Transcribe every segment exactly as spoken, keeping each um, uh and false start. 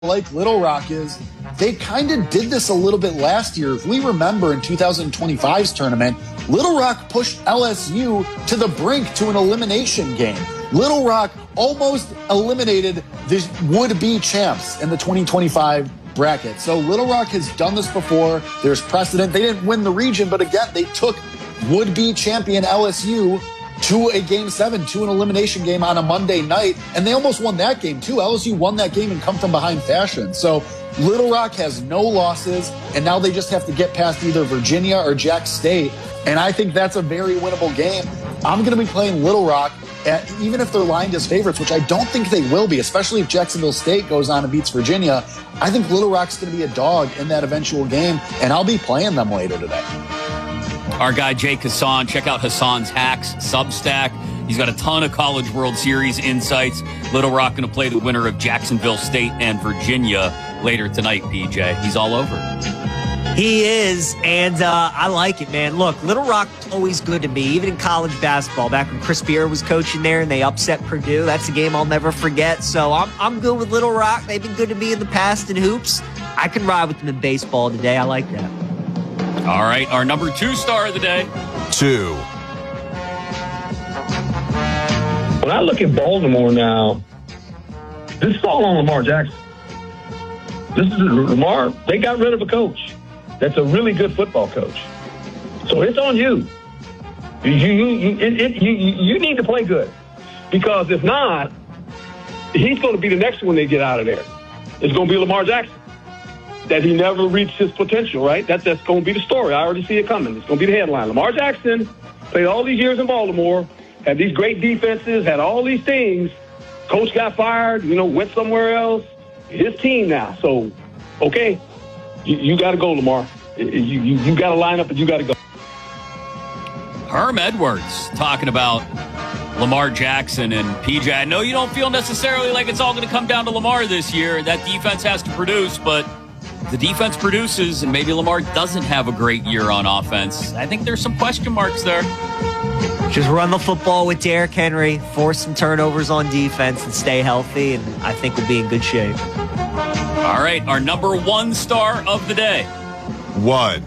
like Little Rock is they kind of did this a little bit last year. If we remember in two thousand twenty-five's tournament, Little Rock pushed L S U to the brink to an elimination game. Little Rock almost eliminated the would-be champs in the twenty twenty-five bracket. So Little Rock has done this before. There's precedent. They didn't win the region, but again, they took would-be champion L S U to a game seven, to an elimination game on a Monday night. And they almost won that game too. L S U won that game in come from behind fashion. So Little Rock has no losses, and now they just have to get past either Virginia or Jack State. And I think that's a very winnable game. I'm going to be playing Little Rock, at, even if they're lined as favorites, which I don't think they will be, especially if Jacksonville State goes on and beats Virginia. I think Little Rock's going to be a dog in that eventual game, and I'll be playing them later today. Our guy, Jake Hassan, check out Hassan's Hacks Substack. He's got a ton of College World Series insights. Little Rock going to play the winner of Jacksonville State and Virginia later tonight, P J. He's all over it. He is, and uh, I like it, man. Look, Little Rock's always good to me, even in college basketball. Back when Chris Beer was coaching there and they upset Purdue, that's a game I'll never forget. So I'm I'm good with Little Rock. They've been good to me in the past in hoops. I can ride with them in baseball today. I like that. All right, our number two star of the day. Two. When I look at Baltimore now, this is all on Lamar Jackson. This is Lamar. They got rid of a coach that's a really good football coach. So it's on you. You, you, you, it, it, you, you need to play good. Because if not, he's going to be the next one they get out of there. It's going to be Lamar Jackson. That he never reached his potential, right? That, that's going to be the story. I already see it coming. It's going to be the headline. Lamar Jackson played all these years in Baltimore, had these great defenses, had all these things. Coach got fired, you know, went somewhere else. His team now. So, okay, you, you got to go, Lamar. You, you, you got to line up and you got to go. Herm Edwards talking about Lamar Jackson and P J. I know you don't feel necessarily like it's all going to come down to Lamar this year. That defense has to produce, but the defense produces, and maybe Lamar doesn't have a great year on offense. I think there's some question marks there. Just run the football with Derrick Henry, force some turnovers on defense, and stay healthy, and I think we'll be in good shape. All right, our number one star of the day. One.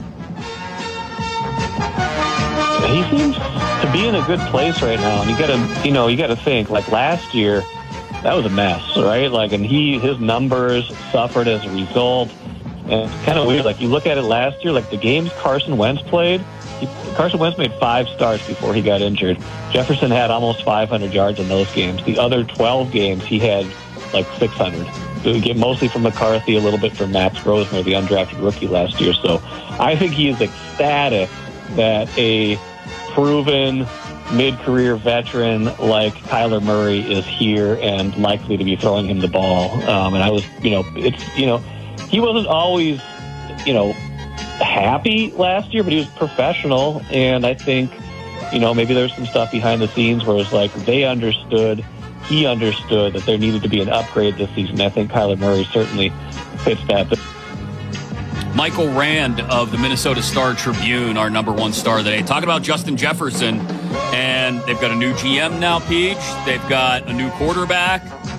He seems to be in a good place right now, and you got to, you know, you got to think like last year, that was a mess, right? Like, and he, his numbers suffered as a result. And it's kind of weird. Like, you look at it last year, like the games Carson Wentz played, he, Carson Wentz made five starts before he got injured. Jefferson had almost five hundred yards in those games. The other twelve games, he had like six hundred. Mostly from McCarthy, a little bit from Max Grosner, the undrafted rookie last year. So I think he is ecstatic that a proven mid-career veteran like Kyler Murray is here and likely to be throwing him the ball. Um, and I was, you know, it's, you know, he wasn't always, you know, happy last year, but he was professional. And I think, you know, maybe there's some stuff behind the scenes where it's like they understood, he understood that there needed to be an upgrade this season. I think Kyler Murray certainly fits that. Michael Rand of the Minnesota Star Tribune, our number one star today, talking about Justin Jefferson. And they've got a new G M now, Peach. They've got a new quarterback.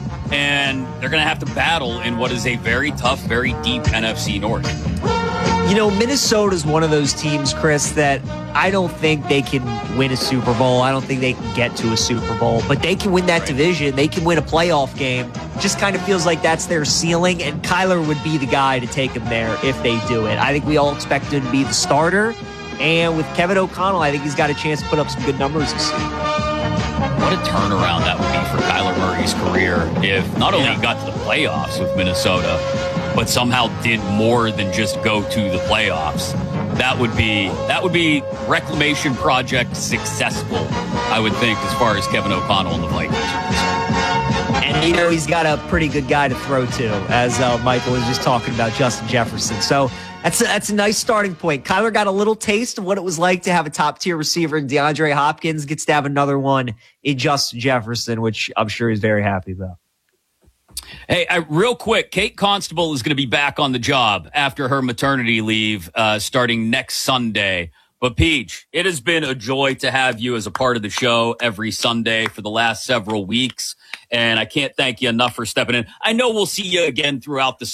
And they're going to have to battle in what is a very tough, very deep N F C North. You know, Minnesota's one of those teams, Chris, that I don't think they can win a Super Bowl. I don't think they can get to a Super Bowl. But they can win that right. division. They can win a playoff game. Just kind of feels like that's their ceiling. And Kyler would be the guy to take them there if they do it. I think we all expect him to be the starter. And with Kevin O'Connell, I think he's got a chance to put up some good numbers this year. What a turnaround that would be for Kyler Murray's career if not only yeah. he got to the playoffs with Minnesota, but somehow did more than just go to the playoffs. That would be that would be reclamation project successful, I would think, as far as Kevin O'Connell and the Vikings are concerned. And you know he's got a pretty good guy to throw to, as uh, Michael was just talking about, Justin Jefferson. So that's a, that's a nice starting point. Kyler got a little taste of what it was like to have a top-tier receiver in DeAndre Hopkins, gets to have another one in Justin Jefferson, which I'm sure he's very happy about. Hey, uh, real quick, Kate Constable is going to be back on the job after her maternity leave uh, starting next Sunday. But Peach, it has been a joy to have you as a part of the show every Sunday for the last several weeks. And I can't thank you enough for stepping in. I know we'll see you again throughout the